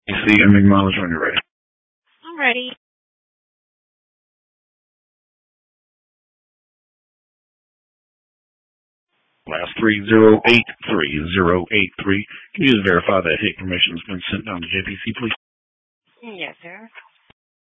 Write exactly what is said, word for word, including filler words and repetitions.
You see, and acknowledge when you're ready. I'm ready. Last three zero eight three zero eight three. Can you just verify that hit permission has been sent down to J P C, please? Yes, sir.